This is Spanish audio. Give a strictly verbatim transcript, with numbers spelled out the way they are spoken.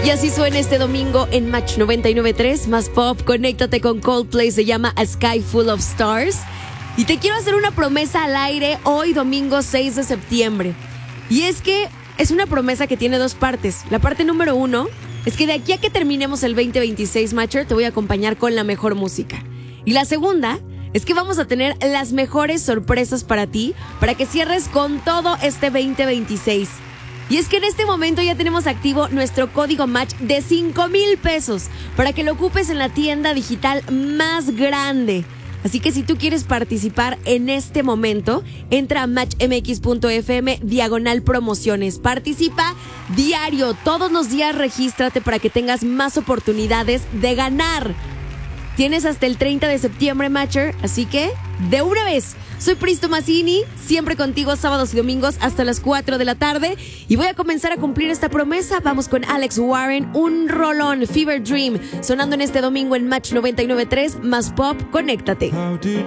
Y así suena este domingo en Match noventa y nueve punto tres, más pop. Conéctate con Coldplay, se llama A Sky Full of Stars. Y te quiero hacer una promesa al aire hoy domingo seis de septiembre. Y es que es una promesa que tiene dos partes. La parte número uno es que de aquí a que terminemos el veinte veintiséis, Matcher, te voy a acompañar con la mejor música. Y la segunda es que vamos a tener las mejores sorpresas para ti, para que cierres con todo este veinte veintiséis. Y es que en este momento ya tenemos activo nuestro código Match de cinco mil pesos para que lo ocupes en la tienda digital más grande. Así que si tú quieres participar en este momento, entra a matchmx.fm diagonal promociones. Participa diario, todos los días regístrate para que tengas más oportunidades de ganar. Tienes hasta el treinta de septiembre, Matcher, así que de una vez. Soy Pristo Mazzini, siempre contigo sábados y domingos hasta las cuatro de la tarde. Y voy a comenzar a cumplir esta promesa. Vamos con Alex Warren, un rolón, Fever Dream, sonando en este domingo en Match noventa y nueve punto tres, más pop. Conéctate.